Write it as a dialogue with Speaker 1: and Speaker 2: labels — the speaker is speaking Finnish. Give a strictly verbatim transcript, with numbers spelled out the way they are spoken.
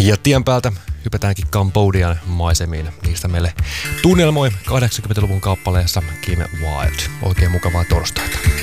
Speaker 1: Ja tien päältä hypätäänkin Kambodjan maisemiin. Niistä meille tunnelmoi kahdeksankymmentäluvun kappaleessa Kim Wilde. Oikein mukavaa torstaita.